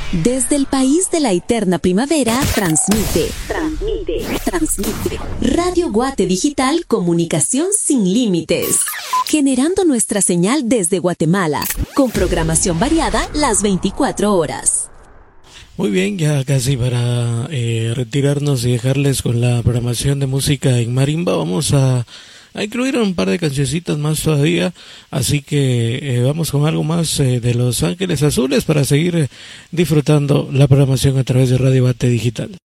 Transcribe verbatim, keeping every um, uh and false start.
Desde el país de la eterna primavera, transmite, transmite, transmite. Radio Guate Digital, comunicación sin límites. Generando nuestra señal desde Guatemala, con programación variada las veinticuatro horas. Muy bien, ya casi para eh, retirarnos y dejarles con la programación de música en marimba, vamos a, a incluir un par de cancioncitas más todavía, así que eh, vamos con algo más eh, de Los Ángeles Azules para seguir eh, disfrutando la programación a través de Radio Guate Digital.